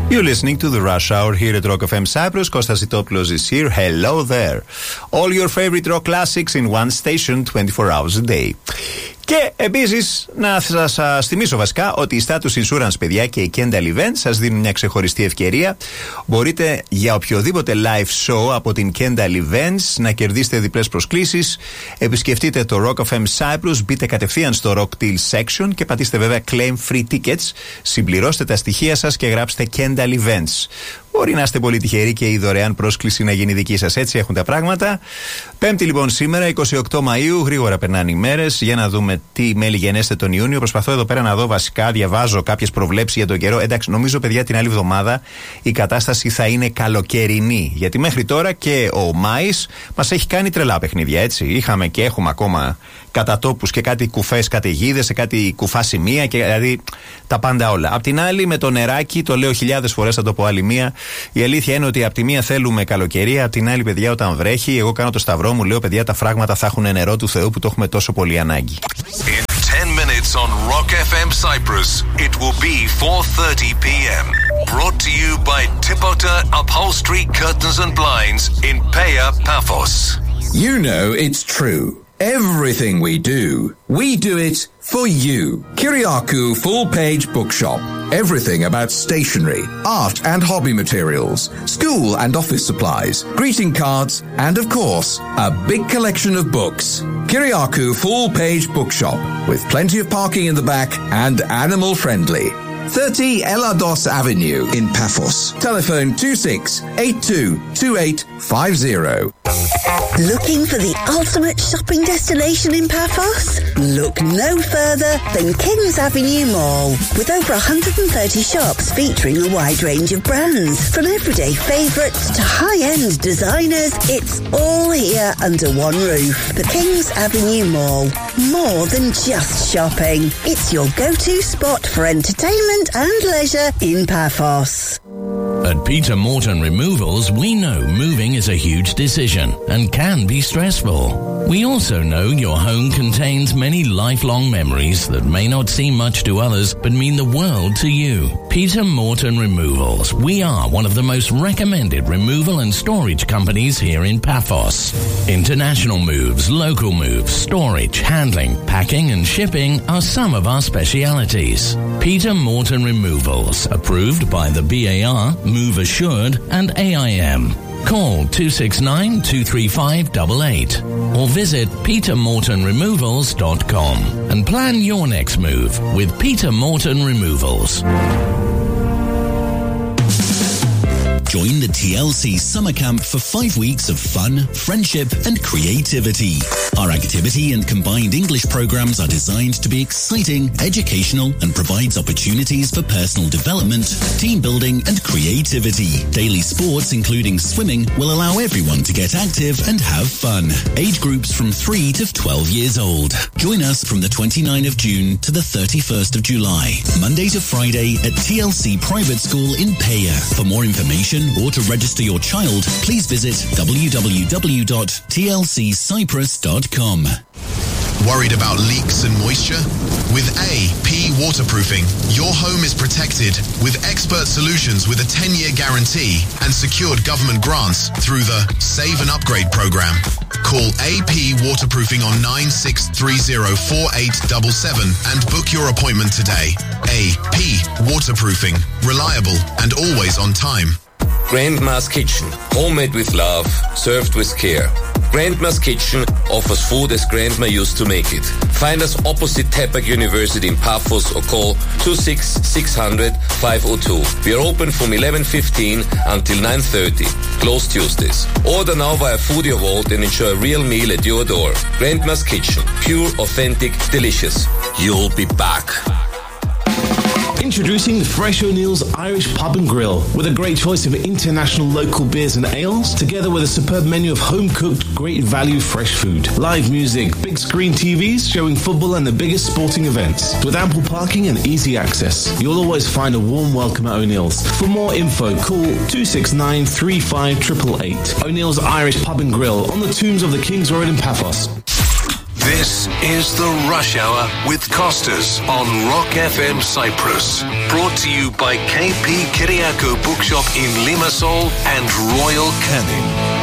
You're listening to the Rush Hour here at Rock FM Cyprus. Kostas Sitopoulos is here. Hello there. All your favorite rock classics in one station, 24 hours a day. Και επίσης να σας θυμίσω βασικά ότι η Status Insurance, παιδιά, και η Kendall Events σας δίνουν μια ξεχωριστή ευκαιρία. Μπορείτε για οποιοδήποτε live show από την Kendall Events να κερδίσετε διπλές προσκλήσεις. Επισκεφτείτε το Rock FM Cyprus, μπείτε κατευθείαν στο Rock Deal section και πατήστε βέβαια Claim Free Tickets. Συμπληρώστε τα στοιχεία σας και γράψτε Kendall Events. Μπορεί να είστε πολύ τυχεροί και η δωρεάν πρόσκληση να γίνει δική σας. Έτσι έχουν τα πράγματα. Πέμπτη λοιπόν σήμερα, 28 Μαΐου. Γρήγορα περνάνε οι μέρες. Για να δούμε τι μέλη γενέστε τον Ιούνιο. Προσπαθώ εδώ πέρα να δω βασικά, διαβάζω κάποιες προβλέψεις για τον καιρό. Εντάξει, νομίζω, παιδιά, την άλλη εβδομάδα η κατάσταση θα είναι καλοκαιρινή. Γιατί μέχρι τώρα και ο Μάης μας έχει κάνει τρελά παιχνίδια, έτσι. Είχαμε και έχουμε ακόμα κατά τόπους και κάτι κουφές καταιγίδες, σε κάτι κουφά σημεία, και δηλαδή τα πάντα όλα. Απ' την άλλη, με το νεράκι, το λέω χιλιάδες φορές, θα το πω άλλη μία. Η αλήθεια είναι ότι απ' τη μία θέλουμε καλοκαιρία, απ' την άλλη, παιδιά, όταν βρέχει, εγώ κάνω το σταυρό μου, λέω, παιδιά, τα φράγματα θα έχουν νερό του Θεού που το έχουμε τόσο πολύ ανάγκη. In 10 minutes on Rock FM Cyprus, it will be 4:30 p.m. Brought to you by Tipota Upholstery Curtains and Blinds in Peia, Paphos. You know it's true. Everything we do it for you. Kyriakou Full-Page Bookshop. Everything about stationery, art and hobby materials, school and office supplies, greeting cards, and of course, a big collection of books. Kyriakou Full-Page Bookshop, with plenty of parking in the back and animal friendly. 30 Elados Avenue in Paphos. Telephone 26822850. Looking for the ultimate shopping destination in Paphos? Look no further than Kings Avenue Mall. With over 130 shops featuring a wide range of brands, from everyday favourites to high-end designers, it's all here under one roof. The Kings Avenue Mall. More than just shopping. It's your go-to spot for entertainment and leisure in Paphos. At Peter Morton Removals, we know moving is a huge decision and can be stressful. We also know your home contains many lifelong memories that may not seem much to others but mean the world to you. Peter Morton Removals. We are one of the most recommended removal and storage companies here in Paphos. International moves, local moves, storage, handling, packing and shipping are some of our specialities. Peter Morton Removals, approved by the BAR, Move Assured and AIM. Call 269-235-88 or visit petermortonremovals.com and plan your next move with Peter Morton Removals. Join the TLC Summer Camp for 5 weeks of fun, friendship and creativity. Our activity and combined English programs are designed to be exciting, educational and provides opportunities for personal development, team building and creativity. Daily sports including swimming will allow everyone to get active and have fun. Age groups from 3 to 12 years old. Join us from the 29th of June to the 31st of July, Monday to Friday at TLC Private School in Peia. For more information or to register your child, please visit www.tlccyprus.com. Worried about leaks and moisture? With AP Waterproofing, your home is protected with expert solutions with a 10-year guarantee and secured government grants through the Save and Upgrade program. Call AP Waterproofing on 96304877 and book your appointment today. AP Waterproofing, reliable and always on time. Grandma's Kitchen, homemade with love, served with care. Grandma's Kitchen offers food as Grandma used to make it. Find us opposite Tepak University in Paphos or call 26600-502. We are open from 11:15 until 9:30. Closed Tuesdays. Order now via Foodie Vault and enjoy a real meal at your door. Grandma's Kitchen. Pure, authentic, delicious. You'll be back. Introducing the Fresh O'Neill's Irish Pub and Grill, with a great choice of international local beers and ales, together with a superb menu of home-cooked, great value fresh food. Live music, big screen TVs showing football and the biggest sporting events. With ample parking and easy access, you'll always find a warm welcome at O'Neill's. For more info, call 269-35888. O'Neill's Irish Pub and Grill on the Tombs of the King's Road in Paphos. This is the Rush Hour with Costas on Rock FM Cyprus. Brought to you by KP Kyriakou Bookshop in Limassol and Royal Canin.